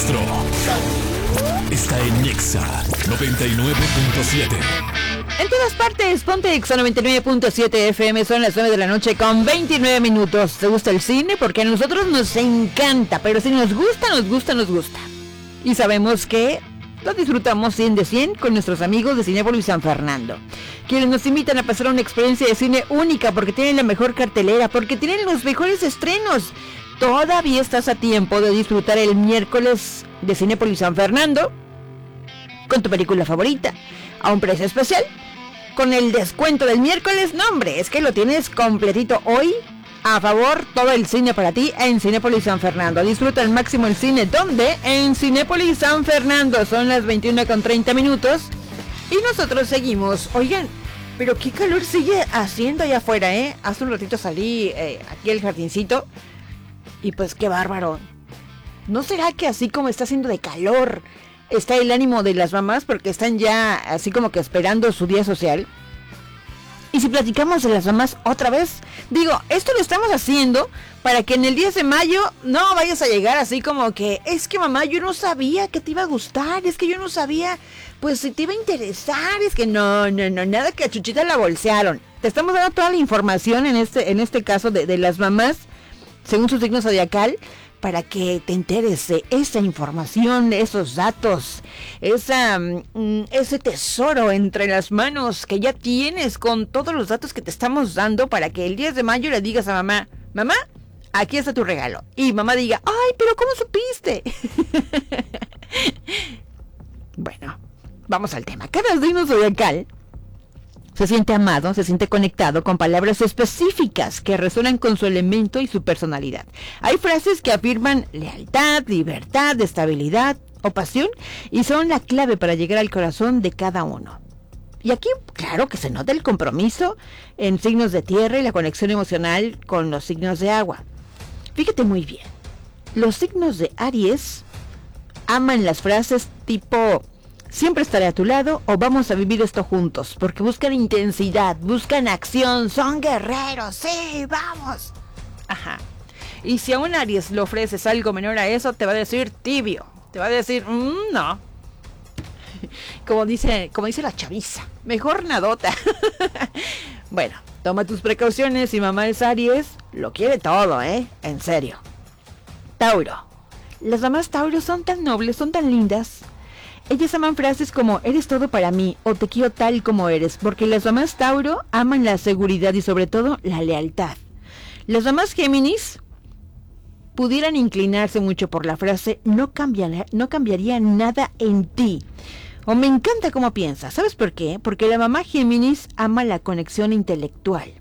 Castro está en Nexa 99.7. En todas partes, ponte Exa 99.7 FM, son las 9 de la noche con 29 minutos. ¿Te gusta el cine? Porque a nosotros nos encanta, pero si nos gusta, nos gusta, nos gusta. Y sabemos que lo disfrutamos 100 de 100 con nuestros amigos de Cinépolis San Fernando, quienes nos invitan a pasar una experiencia de cine única porque tienen la mejor cartelera, porque tienen los mejores estrenos. Todavía estás a tiempo de disfrutar el miércoles de Cinépolis San Fernando con tu película favorita a un precio especial. Con el descuento del miércoles, no hombre, es que lo tienes completito hoy. A favor, todo el cine para ti en Cinépolis San Fernando. Disfruta al máximo el cine. ¿Dónde? En Cinépolis San Fernando. Son las 21:30 minutos. Y nosotros seguimos. Oigan, pero qué calor sigue haciendo allá afuera, ¿eh? Hace un ratito salí aquí al jardincito. Y pues qué bárbaro. ¿No será que así como está haciendo de calor, está el ánimo de las mamás porque están ya así como que esperando su día social? Y si platicamos de las mamás otra vez, digo, esto lo estamos haciendo para que en el 10 de mayo no vayas a llegar así como que, es que mamá, yo no sabía que te iba a gustar, es que yo no sabía, pues si te iba a interesar, es que no, nada que a Chuchita la bolsearon. Te estamos dando toda la información en este caso de las mamás, según su signo zodiacal, para que te enteres de esa información, de esos datos, ese tesoro entre las manos que ya tienes con todos los datos que te estamos dando para que el 10 de mayo le digas a mamá, mamá, aquí está tu regalo. Y mamá diga, ay, pero ¿cómo supiste? Bueno, vamos al tema. Cada signo zodiacal se siente amado, se siente conectado con palabras específicas que resuenan con su elemento y su personalidad. Hay frases que afirman lealtad, libertad, estabilidad o pasión y son la clave para llegar al corazón de cada uno. Y aquí, claro que se nota el compromiso en signos de tierra y la conexión emocional con los signos de agua. Fíjate muy bien, los signos de Aries aman las frases tipo siempre estaré a tu lado o vamos a vivir esto juntos, porque buscan intensidad, buscan acción, son guerreros, sí, vamos. Ajá. Y si a un Aries le ofreces algo menor a eso, te va a decir tibio, te va a decir, no. Como dice la chaviza, mejor nadota. Bueno, toma tus precauciones, si mamá es Aries, lo quiere todo, en serio. Tauro. Las mamás Tauro son tan nobles, son tan lindas. Ellas aman frases como eres todo para mí o te quiero tal como eres, porque las mamás Tauro aman la seguridad y sobre todo la lealtad. Las mamás Géminis pudieran inclinarse mucho por la frase no cambiaría nada en ti o me encanta cómo piensas. ¿Sabes por qué? Porque la mamá Géminis ama la conexión intelectual.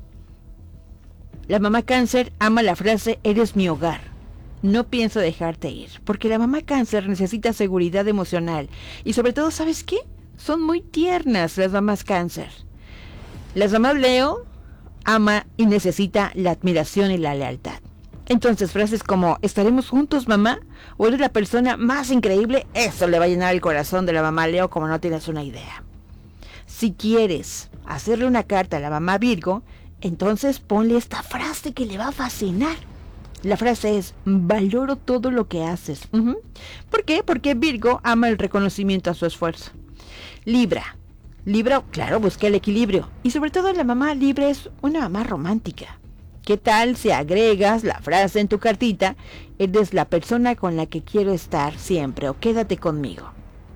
La mamá Cáncer ama la frase eres mi hogar. No pienso dejarte ir, porque la mamá Cáncer necesita seguridad emocional. Y sobre todo, ¿sabes qué? Son muy tiernas las mamás Cáncer. Las mamás Leo ama y necesita la admiración y la lealtad. Entonces, frases como, ¿estaremos juntos, mamá? ¿O eres la persona más increíble? Eso le va a llenar el corazón de la mamá Leo como no tienes una idea. Si quieres hacerle una carta a la mamá Virgo, entonces ponle esta frase que le va a fascinar. La frase es, valoro todo lo que haces. ¿Por qué? Porque Virgo ama el reconocimiento a su esfuerzo. Libra, claro, busca el equilibrio. Y sobre todo la mamá Libra es una mamá romántica. ¿Qué tal si agregas la frase en tu cartita? Eres la persona con la que quiero estar siempre o quédate conmigo.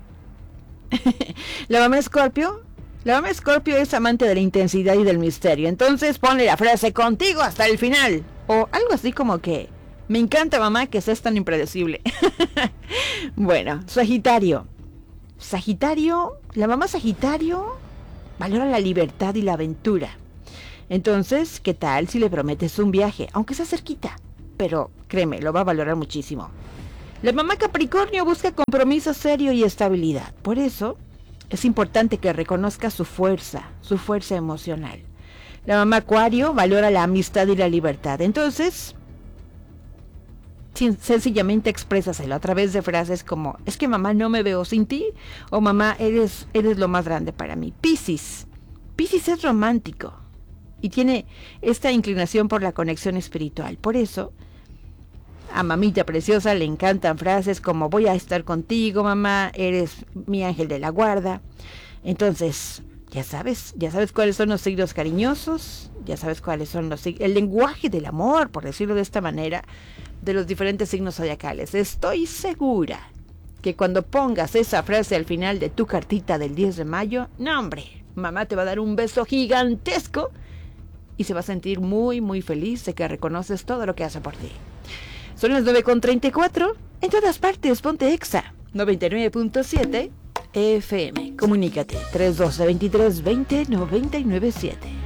La mamá Escorpio es amante de la intensidad y del misterio. Entonces ponle la frase contigo hasta el final. O algo así como que, me encanta mamá que seas tan impredecible. Bueno, Sagitario, la mamá Sagitario valora la libertad y la aventura. Entonces, ¿qué tal si le prometes un viaje? Aunque sea cerquita, pero créeme, lo va a valorar muchísimo. La mamá Capricornio busca compromiso serio y estabilidad. Por eso, es importante que reconozca su fuerza emocional. La mamá Acuario valora la amistad y la libertad. Entonces, sencillamente exprésaselo a través de frases como, es que mamá no me veo sin ti, o mamá eres lo más grande para mí. Piscis es romántico y tiene esta inclinación por la conexión espiritual. Por eso, A mamita preciosa le encantan frases como voy a estar contigo, mamá, eres mi ángel de la guarda. Entonces, ya sabes cuáles son los signos cariñosos, ya sabes cuáles son el lenguaje del amor, por decirlo de esta manera, de los diferentes signos zodiacales. Estoy segura que cuando pongas esa frase al final de tu cartita del 10 de mayo, no hombre, mamá te va a dar un beso gigantesco y se va a sentir muy, muy feliz de que reconoces todo lo que hace por ti. Son las 9:34, en todas partes, ponte Exa, 99.7 FM. Comunícate, 312-2320-997.